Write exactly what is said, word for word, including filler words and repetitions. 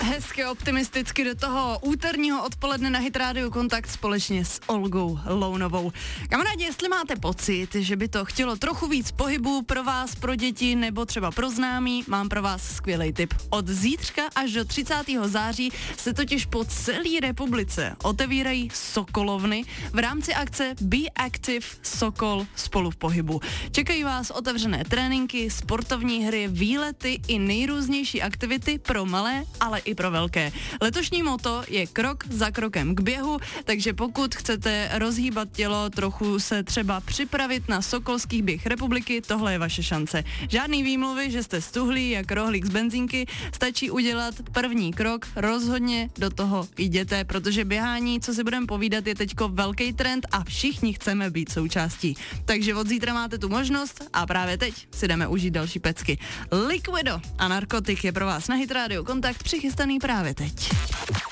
Hezky optimisticky do toho úterního odpoledne na Hit Radio Kontakt společně s Olgou Lounovou. Kamarádi, jestli máte pocit, že by to chtělo trochu víc pohybu pro vás, pro děti nebo třeba pro známí, mám pro vás skvělý tip. Od zítřka až do třicátého září se totiž po celé republice otevírají sokolovny v rámci akce Be Active Sokol spolu v pohybu. Čekají vás otevřené tréninky, sportovní hry, výlety i nejrůznější aktivity pro malé, ale i pro velké. Letošní motto je krok za krokem k běhu, takže pokud chcete rozhýbat tělo, trochu se třeba připravit na sokolský běh republiky, tohle je vaše šance. Žádný výmluvy, že jste stuhlí jak rohlík z benzínky, stačí udělat první krok, rozhodně do toho jděte, protože běhání, co si budeme povídat, je teďko velký trend a všichni chceme být součástí. Takže od zítra máte tu možnost a právě teď si jdeme užít další pecky. Liquido a Narkotik je pro vás na Hit Radio Kontakt přichystaný právě teď.